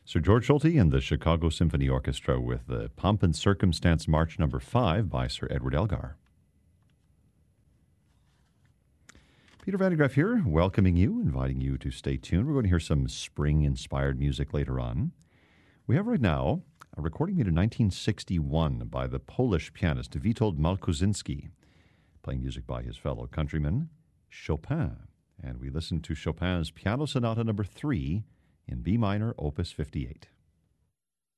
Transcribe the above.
Sir George Solti and the Chicago Symphony Orchestra with the Pomp and Circumstance March No. 5 by Sir Edward Elgar. Peter Van de Graaff here, welcoming you, inviting you to stay tuned. We're going to hear some spring-inspired music later on. We have right now a recording made in 1961 by the Polish pianist Witold Malkuzinski, playing music by his fellow countryman, Chopin. And we listen to Chopin's Piano Sonata No. 3 in B minor, Opus 58.